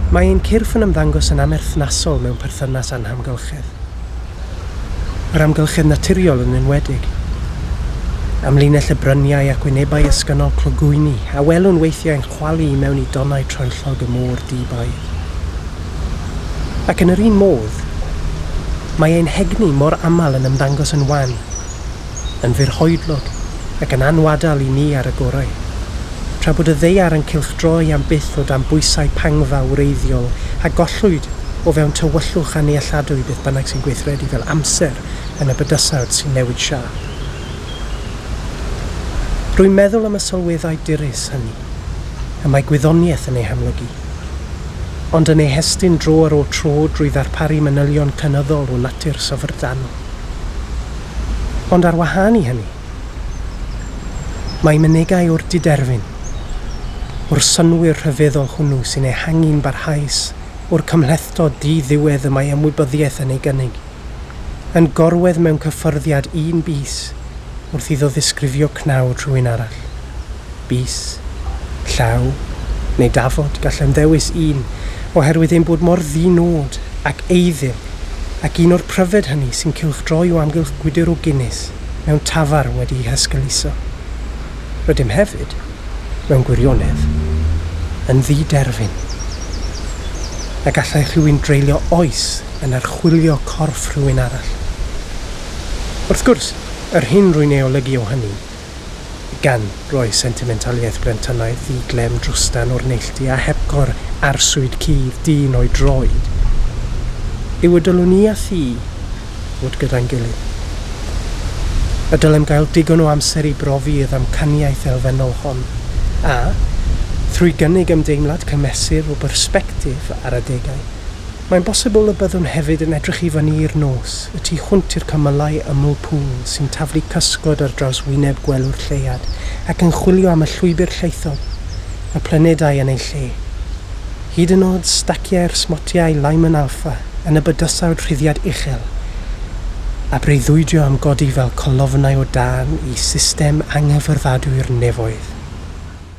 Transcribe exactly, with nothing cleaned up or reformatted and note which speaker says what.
Speaker 1: Mae ein cyrff yn ymddangos yn amerthnasol mewn perthynas anhamgylchedd. Yr amgylchedd naturiol yn enwedig. Amlinell y bryniau ac wynebau ysgynol clogwyni, a welwn weithiau'n chwalu mewn i donau troellog y môr di-baedd. Ac yn yr un modd, mae ein hegni mor aml yn ymddangos yn wan, yn fyrhoedlog ac yn anwadal i ni ar y gorau, tra bod y ddeiar yn cylchdroi am byth o dan bwysau pangfa wreiddiol a gollwyd o fewn tywyllwch a nealladwy beth bynnag sy'n gweithredu fel amser yn y bydysawd sy'n newid siap. Rwy'n meddwl am y sylweddau dirus hynny, y mae gwyddoniaeth yn ei hamlygu, ond yn ei hestyn dro ar ôl tro drwy ddarparu manylion cynyddol o natur sofrdanol. Ond ar wahân i hynny, mae mynegau o'r diderfyn, o'r synwyr rhyfeddol hwnnw sy'n ehangu'n barhaus o'r cymhlethdo di-ddiwedd y mae ymwybyddiaeth yn ei gynnig, yn gorwedd mewn cyffyrddiad un bys wrth iddo ddisgrifio cnaw rhywun arall. Bys, llaw, neu dafod gallem ddewis un, oherwydd ein bod mor ddinod ac eiddil, ac un o'r pryfed hynny sy'n cylchdroi o amgylch gwydr o Guinness mewn tafar wedi'i hysgyluso. Rydym hefyd, mewn gwirionedd, yn ddiderfyn. A gallai rhywun dreulio oes yn archwilio corff rhywun arall. Wrth gwrs, yr hyn rwy'n ei olygu o hynny, gan roi sentimentaliaeth brentynnaidd ddiglem drwstan o'r neilltu a hepgor arswyd cudd dyn o'i droed, yw y dylwn ni a thi fod gyda'n gilydd. Y dylem gael digon o amser i brofi y ddamcaniaeth elfennol hon, a, trwy gynnig ymdeimlad cymesur o bersbectif ar adegau, mae'n bosibl y byddwn hefyd yn edrych i fyny i'r nos, y tu hwnt i'r cymylau yml pŵl sy'n taflu cysgod ar draws wyneb gwelw'r lleiad ac yn chwilio am y llwybr lleithog, y planedau yn ei lle. Hyd yn oed staciau'r smotiau Lyman Alpha yn y bydysawd rhyddiad uchel, a breuddwydio am godi fel colofnau o dan i system anghyfyrddadwyr nefoedd.